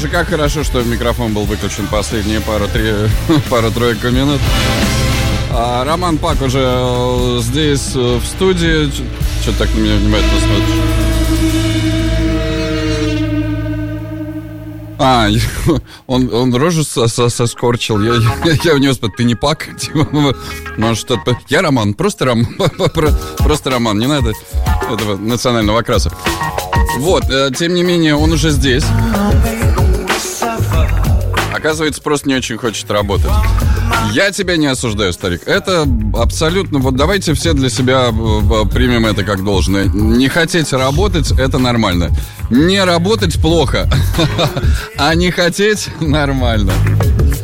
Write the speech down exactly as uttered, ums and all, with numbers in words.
Боже, как хорошо, что микрофон был выключен последние пару-три, пару-тройку минут. А Роман Пак уже здесь, в студии. Что ты так на меня внимательно смотришь? А, он, он рожу со, со, соскорчил. Я, я, я у него спрашиваю, ты не Пак? Типа, может, что-то... Я Роман, просто Роман. Просто Роман, не надо этого национального окраса. Вот, тем не менее, он уже здесь. Оказывается, просто не очень хочет работать. Я тебя не осуждаю, старик. Это абсолютно... Вот давайте все для себя примем это как должное. Не хотеть работать — это нормально. Не работать — плохо. А не хотеть — нормально.